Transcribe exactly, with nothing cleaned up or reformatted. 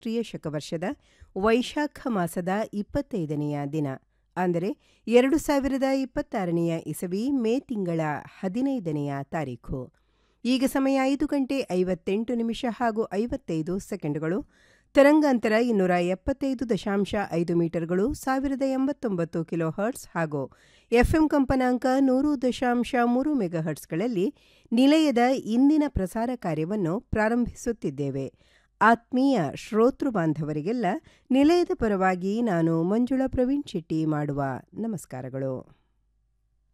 ರಾಷ್ಟ್ರೀಯ ಶಕವರ್ಷದ ವೈಶಾಖ ಮಾಸದ ಇಪ್ಪತ್ತೈದನೆಯ ದಿನ, ಅಂದರೆ ಎರಡು ಸಾವಿರದ ಇಪ್ಪತ್ತಾರನೆಯ ಇಸವಿ ಮೇ ತಿಂಗಳ ಹದಿನೈದನೆಯ ತಾರೀಖು. ಈಗ ಸಮಯ ಐದು ಗಂಟೆ ಐವತ್ತೆಂಟು ನಿಮಿಷ ಹಾಗೂ ಐವತ್ತೈದು ಸೆಕೆಂಡುಗಳು. ತರಂಗಾಂತರ ಇನ್ನೂರ ಎಪ್ಪತ್ತೈದು ದಶಾಂಶ ಐದು ಮೀಟರ್ಗಳು, ಸಾವಿರದ ಎಂಬತ್ತೊಂಬತ್ತು ಕಿಲೋ ಹರ್ಟ್ಸ್ ಹಾಗೂ ಎಫ್ಎಂ ಕಂಪನಾಂಕ ನೂರು ದಶಾಂಶ ಮೂರು ಮೆಗಾಹರ್ಟ್ಸ್ಗಳಲ್ಲಿ ನಿಲಯದ ಇಂದಿನ ಪ್ರಸಾರ ಕಾರ್ಯವನ್ನು ಪ್ರಾರಂಭಿಸುತ್ತಿದ್ದೇವೆ. ಆತ್ಮೀಯ ಶ್ರೋತೃ ಬಾಂಧವರಿಗೆಲ್ಲ ನಿಲಯದ ಪರವಾಗಿ ನಾನು ಮಂಜುಳಾ ಪ್ರವೀಣ್ ಶೆಟ್ಟಿ ಮಾಡುವ ನಮಸ್ಕಾರಗಳು.